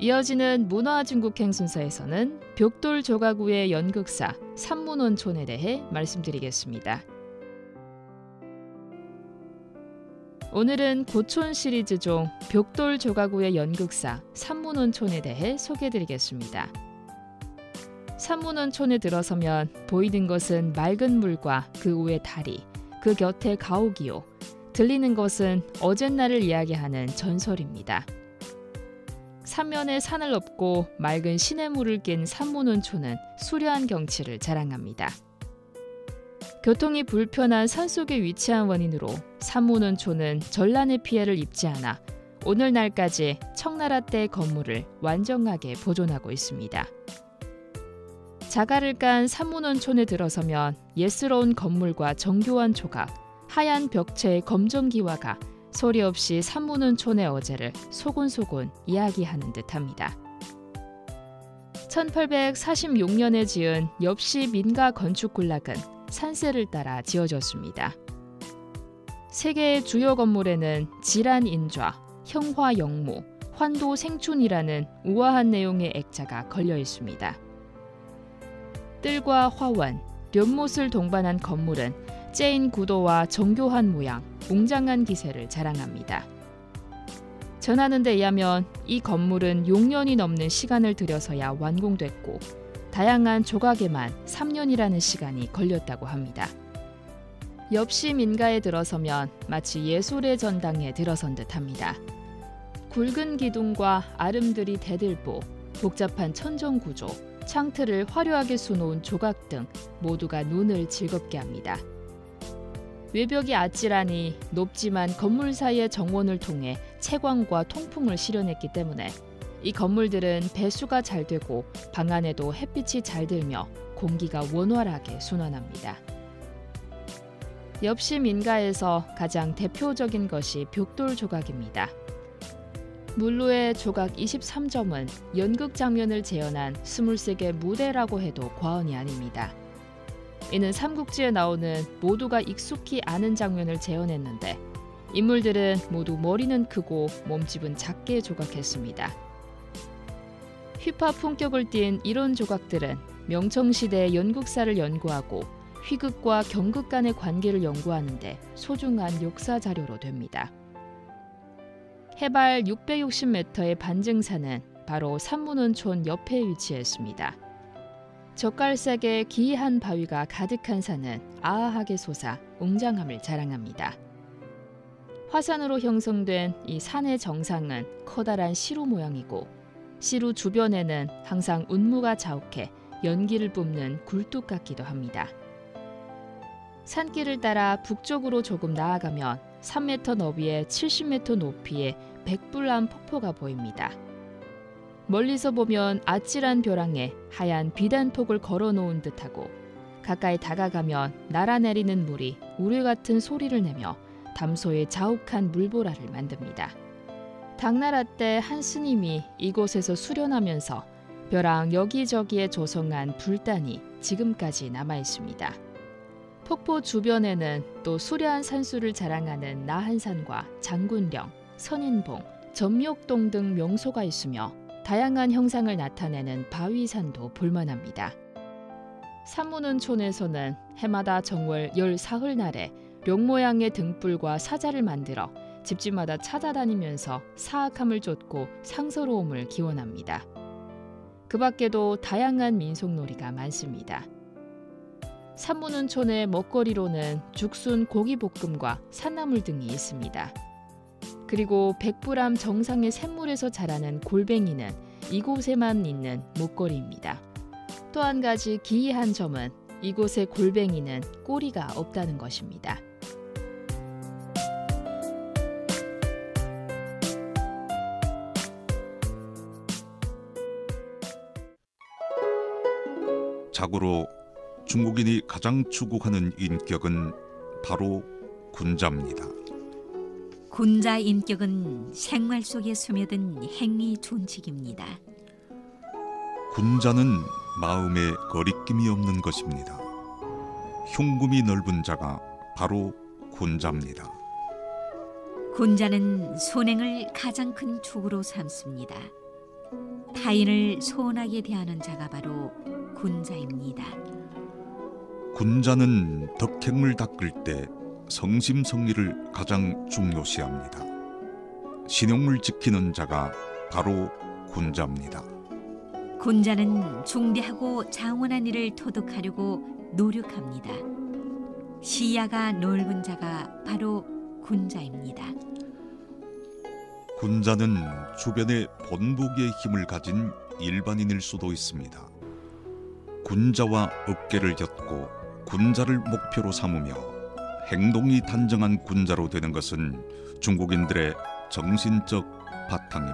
이어지는 문화중국행 순서에서는 벽돌 조가구의 연극사 산문온촌에 대해 말씀드리겠습니다. 오늘은 고촌 시리즈 중 벽돌 조가구의 연극사 산문온촌에 대해 소개해드리겠습니다. 산문온촌에 들어서면 보이는 것은 맑은 물과 그 위의 다리, 그 곁에 가옥이요. 들리는 것은 어젯날을 이야기하는 전설입니다. 삼면에 산을 업고 맑은 시냇물을 낀 산문온촌은 수려한 경치를 자랑합니다. 교통이 불편한 산속에 위치한 원인으로 산문온촌은 전란의 피해를 입지 않아 오늘날까지 청나라 때 건물을 완전하게 보존하고 있습니다. 자갈을 깐 산문온촌에 들어서면 예스러운 건물과 정교한 조각, 하얀 벽체의 검정기와가 소리 없이 산문온촌의 어제를 소곤소곤 이야기하는 듯합니다. 1846년에 지은 엽시 민가 건축군락은 산세를 따라 지어졌습니다. 세 개의 주요 건물에는 질안인좌, 형화영무, 환도생춘이라는 우아한 내용의 액자가 걸려 있습니다. 뜰과 화원, 연못을 동반한 건물은 째인 구도와 정교한 모양, 웅장한 기세를 자랑합니다. 전하는 데 의하면 이 건물은 6년이 넘는 시간을 들여서야 완공됐고 다양한 조각에만 3년이라는 시간이 걸렸다고 합니다. 엽시 민가에 들어서면 마치 예술의 전당에 들어선 듯합니다. 굵은 기둥과 아름드리 대들보, 복잡한 천정 구조, 창틀을 화려하게 수놓은 조각 등 모두가 눈을 즐겁게 합니다. 외벽이 아찔하니 높지만 건물 사이의 정원을 통해 채광과 통풍을 실현했기 때문에 이 건물들은 배수가 잘 되고 방 안에도 햇빛이 잘 들며 공기가 원활하게 순환합니다. 엽시 민가에서 가장 대표적인 것이 벽돌 조각입니다. 물루의 조각 23점은 연극 장면을 재현한 23개 무대라고 해도 과언이 아닙니다. 이는 삼국지에 나오는 모두가 익숙히 아는 장면을 재현했는데 인물들은 모두 머리는 크고 몸집은 작게 조각했습니다. 휘파 품격을 띤 이런 조각들은 명청시대의 연극사를 연구하고 휘극과 경극 간의 관계를 연구하는데 소중한 역사 자료로 됩니다. 해발 660m의 반증산은 바로 산문온촌 옆에 위치했습니다. 젓갈색의 기이한 바위가 가득한 산은 아아하게 솟아 웅장함을 자랑합니다. 화산으로 형성된 이 산의 정상은 커다란 시루 모양이고 시루 주변에는 항상 운무가 자욱해 연기를 뿜는 굴뚝 같기도 합니다. 산길을 따라 북쪽으로 조금 나아가면 3m 너비에 70m 높이의 백불암 폭포가 보입니다. 멀리서 보면 아찔한 벼랑에 하얀 비단폭을 걸어놓은 듯하고 가까이 다가가면 날아내리는 물이 우레 같은 소리를 내며 담소의 자욱한 물보라를 만듭니다. 당나라 때 한 스님이 이곳에서 수련하면서 벼랑 여기저기에 조성한 불단이 지금까지 남아있습니다. 폭포 주변에는 또 수려한 산수를 자랑하는 나한산과 장군령, 선인봉, 점욕동 등 명소가 있으며 다양한 형상을 나타내는 바위산도 볼만합니다. 산문온촌에서는 해마다 정월 열 사흘날에 룡 모양의 등불과 사자를 만들어 집집마다 찾아다니면서 사악함을 쫓고 상서로움을 기원합니다. 그 밖에도 다양한 민속놀이가 많습니다. 산문온촌의 먹거리로는 죽순 고기볶음과 산나물 등이 있습니다. 그리고 백불암 정상의 샘물에서 자라는 골뱅이는 이곳에만 있는 먹거리입니다. 또 한 가지 기이한 점은 이곳의 골뱅이는 꼬리가 없다는 것입니다. 자고로 중국인이 가장 추구하는 인격은 바로 군자입니다. 군자 인격은 생활 속에 스며든 행위 존칙입니다. 군자는 마음에 거리낌이 없는 것입니다. 흉금이 넓은 자가 바로 군자입니다. 군자는 손행을 가장 큰 축으로 삼습니다. 타인을 소원하게 대하는 자가 바로 군자입니다. 군자는 덕행을 닦을 때 성심성의를 가장 중요시합니다. 신용을 지키는 자가 바로 군자입니다. 군자는 중대하고 장원한 일을 토득하려고 노력합니다. 시야가 넓은 자가 바로 군자입니다. 군자는 주변에 본보기의 힘을 가진 일반인일 수도 있습니다. 군자와 어깨를 엮고 군자를 목표로 삼으며 행동이 단정한 군자로 되는 것은 중국인들의 정신적 바탕입니다.